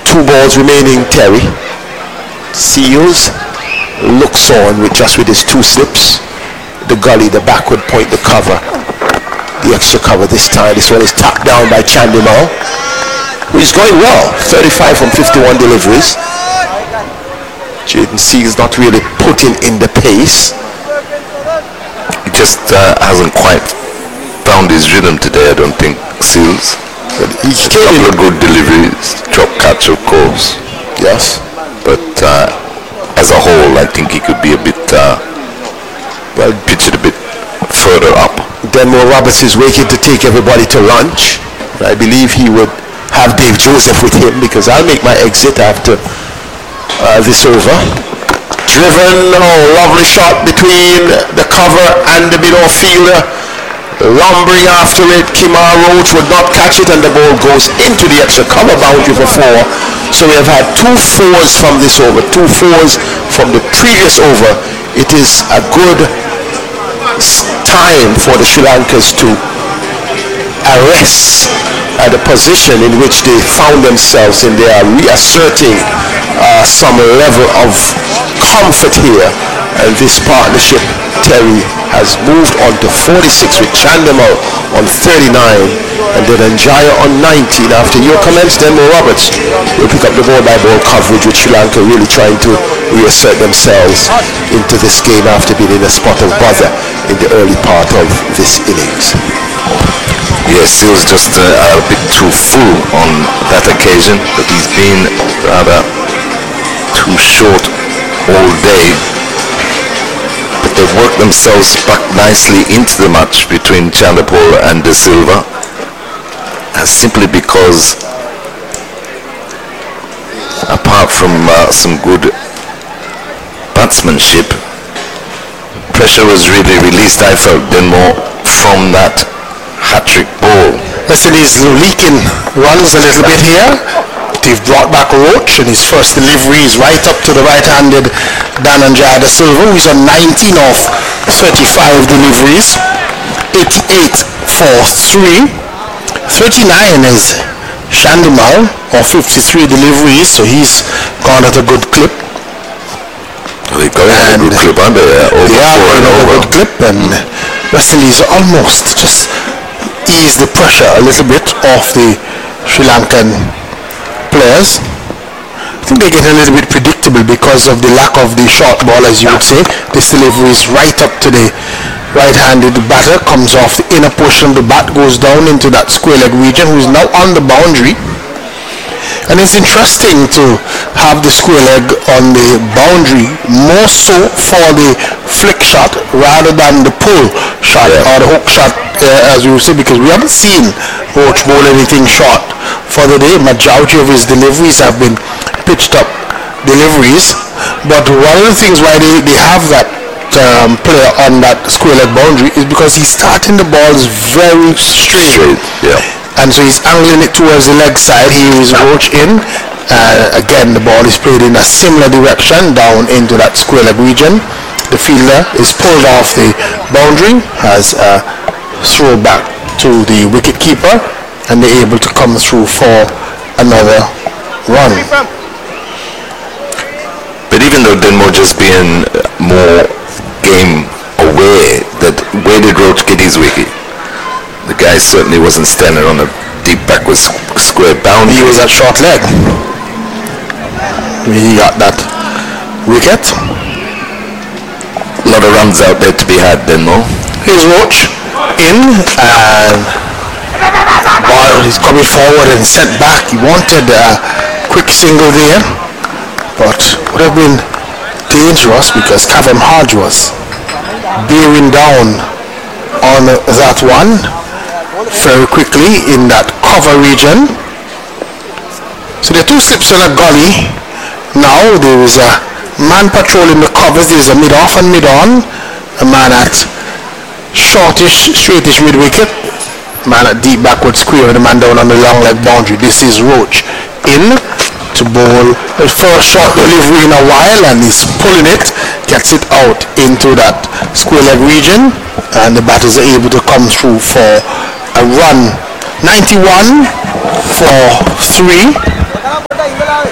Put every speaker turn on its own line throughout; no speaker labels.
2 balls remaining, Terry. Seals looks on with his 2 slips. The gully, the backward point, the cover. The extra cover this time. This one is tapped down by Chandimal, who is going well. 35 from 51 deliveries. Jaden Seals not really putting in the pace.
He just hasn't quite found his rhythm today, I don't think, Seals.
But he
a couple of good deliveries, drop catch of course.
Yes.
But as a whole, I think he could be a bit, pitch it a bit further up.
Denmore Roberts is waiting to take everybody to lunch. I believe he would have Dave Joseph with him because I'll make my exit after this over. Driven, lovely shot between the cover and the middle fielder. Lumbering after it, Kimar Roach would not catch it and the ball goes into the extra cover boundary for 4. So we have had 2 4s from this over, 2 4s from the previous over. It is a good time for the Sri Lankans to arrest the position in which they found themselves in. They are reasserting some level of comfort here, and this partnership, Terry, has moved on to 46 with Chandimal on 39 and then Anjaya on 19. After your comments, Denmore Roberts will pick up the ball by ball coverage with Sri Lanka really trying to reassert themselves into this game after being in a spot of bother in the early part of this innings.
Yes, he was just a bit too full on that occasion, but he's been rather too short all day. But they've worked themselves back nicely into the match between Chandimal and De Silva, simply because apart from some good batsmanship, pressure was really released, I felt, Denmore, from that hat-trick ball.
Listen, he's leaking runs a little bit here. They've brought back Roach, and his first delivery is right up to the right-handed Dhananjaya De Silva, who's on 19 of 35 deliveries. 88 for 3. 39 is Chandimal, or 53 deliveries, so he's gone at a good clip.
They're going at a good clip, aren't they?
They are going at a good clip, and Wesley's almost just eased the pressure a little bit off the Sri Lankan players. I think they get a little bit predictable because of the lack of the short ball, as you would say. This delivery is right up to the right-handed batter, comes off the inner portion of the bat, goes down into that square leg region, who's now on the boundary. And it's interesting to have the square leg on the boundary, more so for the flick shot rather than the pull shot or the hook shot, as we would say, because we haven't seen Roach bowl anything short for the day. Majority of his deliveries have been pitched up deliveries, but one of the things why they have that player on that square leg boundary is because he's starting the balls very straight. And so he's angling it towards the leg side. He is Roach in. Again, the ball is played in a similar direction down into that square leg region. The fielder is pulled off the boundary, has a throw back to the wicket keeper, and they're able to come through for another run.
But even though Denmore just being more game aware, that where did Roach get his wicket? The guy certainly wasn't standing on a deep backwards square boundary.
He was at short leg. He got that wicket.
A lot of runs out there to be had, Denmore.
Here's Roach in, and ball is coming forward and sent back. He wanted a quick single there, but would have been dangerous because Kavem Hodge was bearing down on that one very quickly in that cover region. So there are 2 slips on a gully. Now there is a man patrolling the covers. There is a mid-off and mid-on. A man at shortish, straightish mid-wicket. Man at deep backward square and a man down on the long leg boundary. This is Roach in to bowl the first short delivery in a while, and he's pulling it, gets it out into that square leg region, and the batters are able to come through for a run. 91 for 3.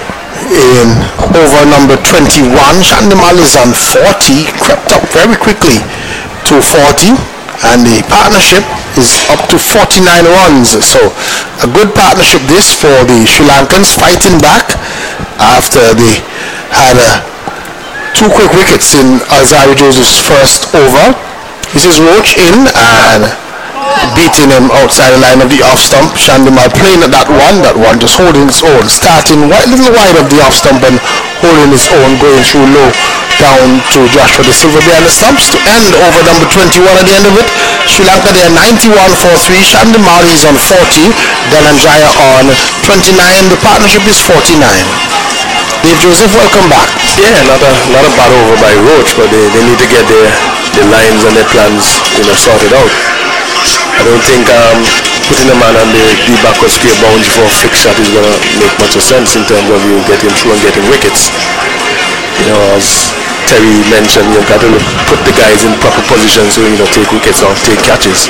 in over number 21. Shandimal is on 40, crept up very quickly to 40, and the partnership is up to 49 runs. So a good partnership this for the Sri Lankans, fighting back after they had two quick wickets in Alzarri Joseph's first over. This is Roach in and beating him outside the line of the off stump. Shandimal playing at that one just holding its own, starting a little wide of the off stump and holding its own, going through low down to Joshua De Silva behind the stumps to end over number 21 at the end of it. Sri Lanka they are 91 for 3. Shandimal is on 40, Dhananjaya on 29. The partnership is 49. Dave Joseph, welcome back.
Yeah, not a bad over by Roach, but they need to get their lines and their plans sorted out. I don't think putting a man on the backward square boundary for a fixed shot is going to make much of sense in terms of you getting through and getting wickets. As Terry mentioned, you've got to put the guys in proper position so take wickets or take catches.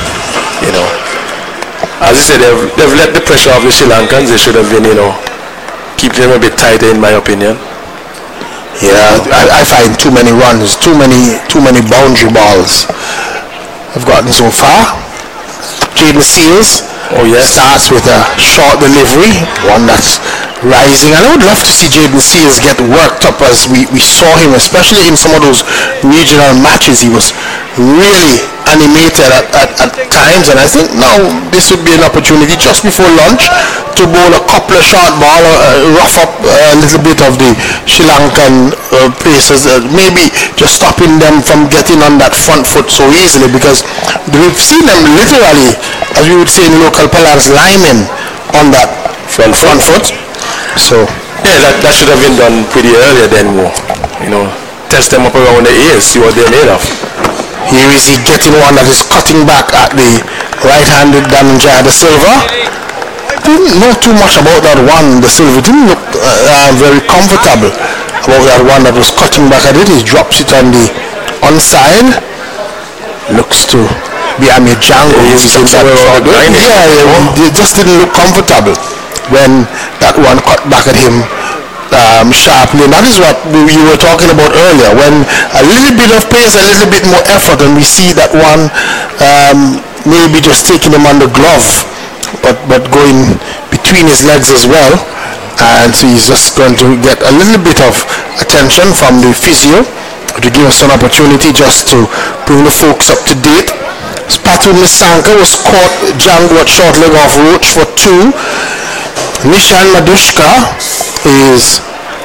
As I said, they've let the pressure off the Sri Lankans. They should have been, keep them a bit tighter, in my opinion.
Yeah, I find too many runs, too many boundary balls have gotten so far. Jaden Seals starts with a short delivery, one that's rising. And I would love to see Jaden Seals get worked up as we saw him, especially in some of those regional matches. He was really animated at times, and I think now this would be an opportunity just before lunch to bowl a couple of short ball, rough up a little bit of the Sri Lankan pacers, maybe just stopping them from getting on that front foot so easily, because we've seen them literally, as we would say in local parlance, liming on that front foot. So
yeah, that should have been done pretty earlier then, test them up around the ears, see what they're made of.
Here is he getting one that is cutting back at the right-handed Dhananjaya De Silva. Didn't know too much about that one. De Silva didn't look very comfortable about that one that was cutting back at it. He drops it on the onside. Looks to be Amir Django. He just didn't look comfortable when that one cut back at him sharply, and that is what you were talking about earlier, when a little bit of pace, a little bit more effort, and we see that one maybe just taking him on the glove, but going between his legs as well, and so he's just going to get a little bit of attention from the physio to give us an opportunity just to bring the folks up to date. Spatu Nisanka was caught Django at short leg off Roach for 2. Nishan Madushka is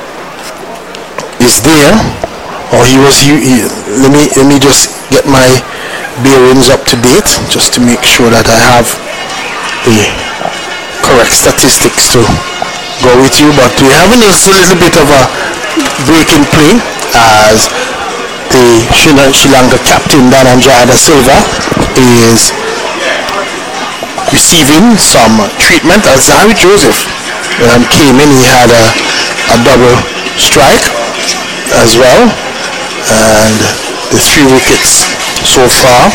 there, or let me just get my bearings up to date just to make sure that I have the correct statistics to go with you. But we're having a little bit of a break in play as the Sri Lanka captain Dhananjaya De Silva is receiving some treatment. Alzarri Joseph came in, he had a double strike as well, and the 3 wickets so far.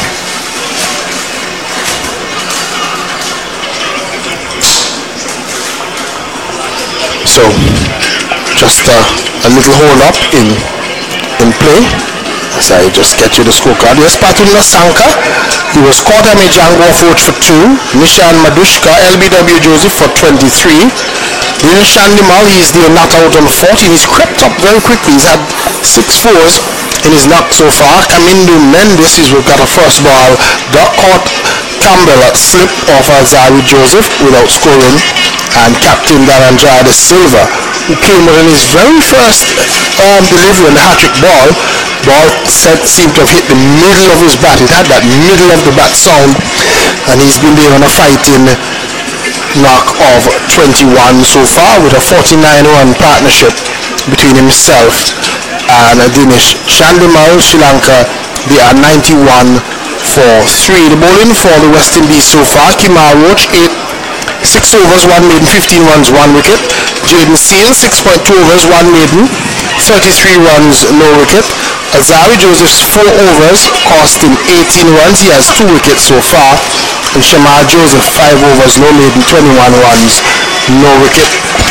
So just a little hold up in play as I just get you the scorecard. Yes, Spatu Nisanka, he was caught Amir Django off Roach for 2. Nishan Madushka, LBW Joseph for 23. Then Shandimal, he's there not out on 40. He's crept up very quickly. He's had 6 fours in his knock so far. Kamindu Mendes, he's got a first ball. Got caught Campbell at slip off Alzarri Joseph without scoring. And Captain Dhananjaya De Silva, who came in his very first delivery on the hat-trick ball seemed to have hit the middle of his bat. It had that middle of the bat sound, and he's been there on a fighting knock of 21 so far with a 49-run partnership between himself and Dinesh Shandimal. Sri Lanka, they are 91 for 3. The bowling for the West Indies so far: Kemar Roach 6 overs, 1 maiden, 15 runs, 1 wicket. Jaden Seals 6.2 overs, 1 maiden, 33 runs, no wicket. Alzarri Joseph's 4 overs cost him 18 runs. He has 2 wickets so far. And Shamar Joseph 5 overs, no maiden, 21 runs, no wicket.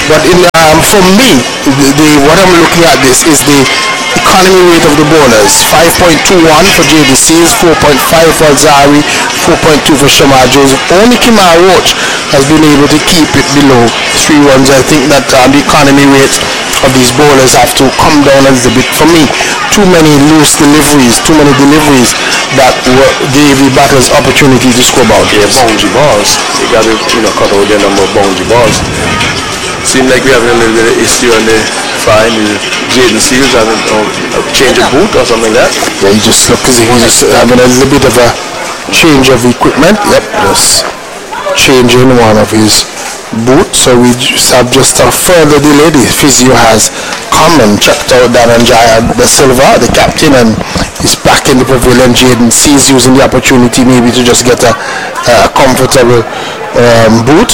But for me, what I'm looking at this is the economy rate of the bowlers. 5.21 for Jaden Seals, 4.5 for Alzari, 4.2 for Shamar Joseph. Only Kemar Roach has been able to keep it below 3 runs. I think that the economy rate of these bowlers have to come down a little bit. For me, too many loose deliveries, too many deliveries that gave the batters opportunity to score balls.
Yeah, boundary balls. They got to cut out their number of boundary balls. Seems like we're having a little bit of issue on the fine. Jaden Seals having a change of boot or something like that.
Yeah, he just looked as if he's just having a little bit of a change of equipment. Yep, just changing one of his boots. So we just have just a further delay. The physio has come and checked out Dhananjaya Da Silva, the captain, and he's back in the pavilion. Jaden Seals using the opportunity maybe to just get a comfortable boot.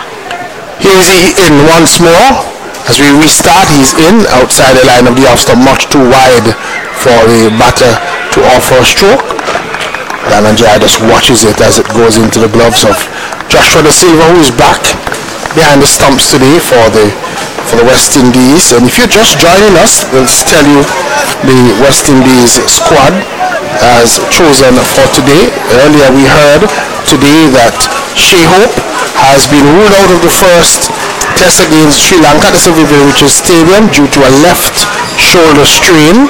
Here is he in once more. As we restart, he's in outside the line of the off stump, much too wide for the batter to offer a stroke. Dhananjaya just watches it as it goes into the gloves of Joshua Da Silva, who is back behind the stumps today for the West Indies. And if you're just joining us, we'll tell you the West Indies squad as chosen for today. Earlier we heard today that Shai Hope has been ruled out of the first test against Sri Lanka at the Sylvia Richards Stadium due to a left shoulder strain.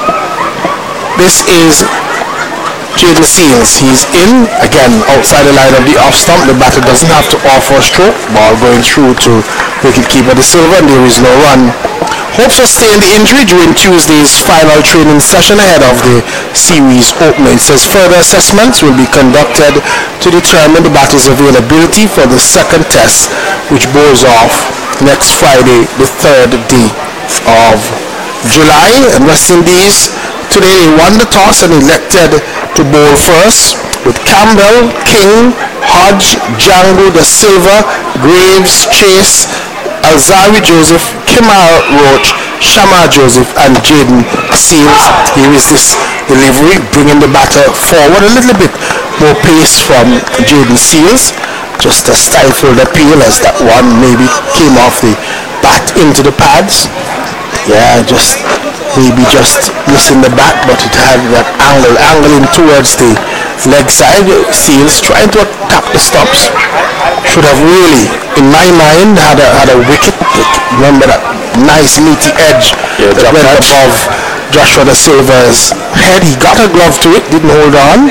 This is Jaden Seals. He's in again outside the line of the off stump. The batter doesn't have to offer a stroke. Ball going through to wicketkeeper Da Silva, and there is no run. Hope sustained the injury during Tuesday's final training session ahead of the series opener. It says further assessments will be conducted to determine the batter's availability for the second test, which bowls off next Friday, the 3rd day of July. And West Indies today won the toss and elected to bowl first with Campbell, King, Hodge, Django, Da Silva, Graves, Chase, Alzari Joseph, Kemar Roach, Shamar Joseph, and Jaden Seals. Here is this delivery, bringing the batter forward a little bit more pace from Jaden Seals. Just a stifled appeal as that one maybe came off the bat into the pads. Yeah, just missing the bat, but it had that angling towards the leg side. Seals trying to attack the stumps. Should have really, in my mind, had a wicket. Remember that nice meaty edge that went above Joshua Da Silva's head. He got a glove to it, didn't hold on.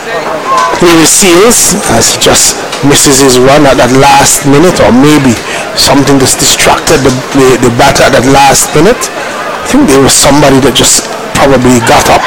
Here is Seals as he just misses his run at that last minute, or maybe something just distracted the batter at that last minute. I think there was somebody that just probably got up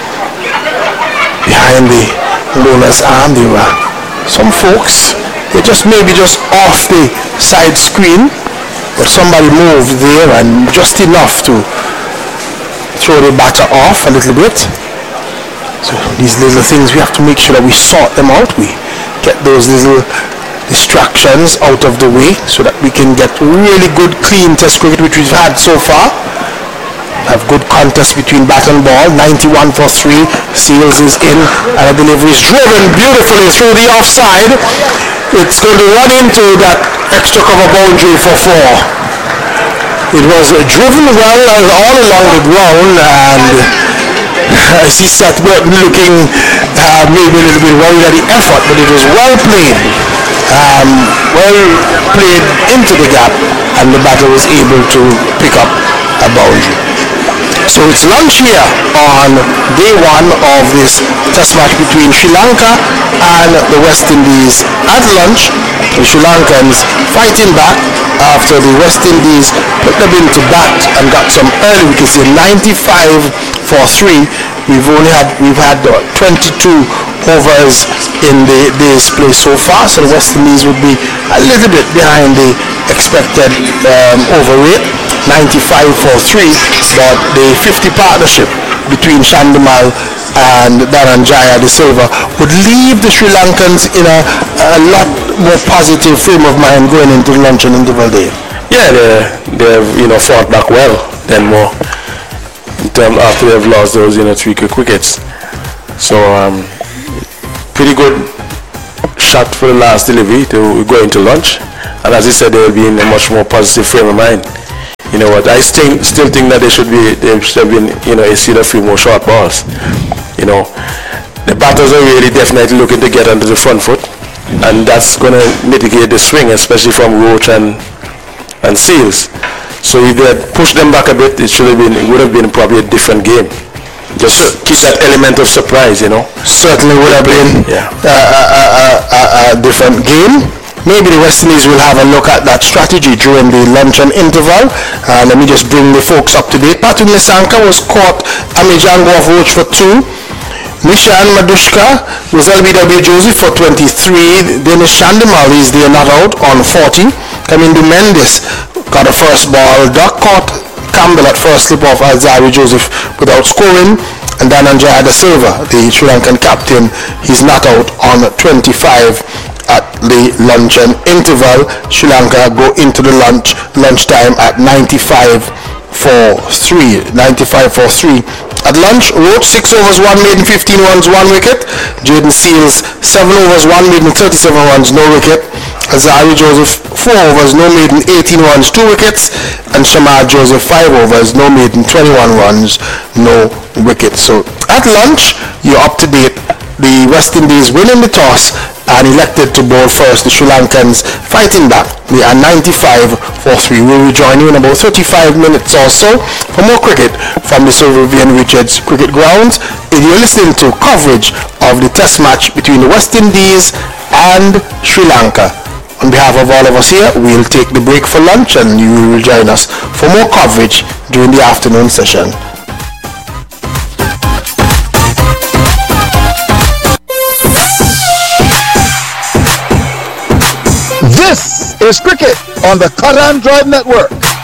behind the bowler's arm. There were some folks, they maybe just off the side screen, but somebody moved there and just enough to throw the batter off a little bit. So these little things, we have to make sure that we sort them out. We get those little distractions out of the way so that we can get really good, clean test cricket, which we've had so far. Have good contest between bat and ball. 91 for 3. Seals is in, and a delivery is driven beautifully through the offside. It's going to run into that extra cover boundary for 4. It was driven well all along the ground, and I see Seth Burton looking maybe a little bit worried at the effort, but it was well played. Well played into the gap, and the batter was able to pick up a boundary. So it's lunch here on day 1 of this test match between Sri Lanka and the West Indies. At lunch, the Sri Lankans fighting back after the West Indies put them into bat and got some early wickets in 95 for 3. We've had 22 overs in the day's play so far, so the West Indies would be a little bit behind the expected over rate, 95 for 3, but the 50 partnership between Chandimal and Dhananjaya Da Silva would leave the Sri Lankans in a lot more positive frame of mind going into the lunch and interval day.
Yeah, they've fought back well then more in terms after they've lost those 3 quick wickets. So pretty good shot for the last delivery to go into lunch. and as you said, they will be in a much more positive frame of mind. You know what? I still think that they should have been, a few more short balls. You know, the batters are really definitely looking to get onto the front foot, and that's going to mitigate the swing, especially from Roach and Seals. So if they had pushed them back a bit, it would have been probably a different game. Just keep that element of surprise,
Certainly would have been a different game. Maybe the West Indies will have a look at that strategy during the luncheon interval. Let me just bring the folks up to date. Patrick Nissanka was caught amid Django of Roach for 2. Nishan Madushka was LBW Joseph for 23. Dennis Chandimal is there not out on 40. Kamindu Mendes got a first ball. Duck caught Campbell at first slip off Alzari Joseph without scoring. And Dhananjaya Da Silva, the Sri Lankan captain, he's not out on 25 at the luncheon interval. Sri Lanka go into the lunchtime at 95 for 3. At lunch, Roach 6 overs, 1 maiden, 15 runs, 1 wicket. Jaden Seals 7 overs, 1 maiden, 37 runs, no wicket. Azari Joseph 4 overs, no maiden, 18 runs, 2 wickets. And Shamar Joseph 5 overs, no maiden, 21 runs, no wickets. So at lunch, you're up to date. The West Indies winning the toss and elected to bowl first. The Sri Lankans fighting back. They are 95 for 3. We'll rejoin you in about 35 minutes or so for more cricket from the Sir Vivian Richards Cricket Grounds. If you're listening to coverage of the test match between the West Indies and Sri Lanka. On behalf of all of us here, we'll take the break for lunch and you will join us for more coverage during the afternoon session.
This is cricket on the Cut and Drive Network.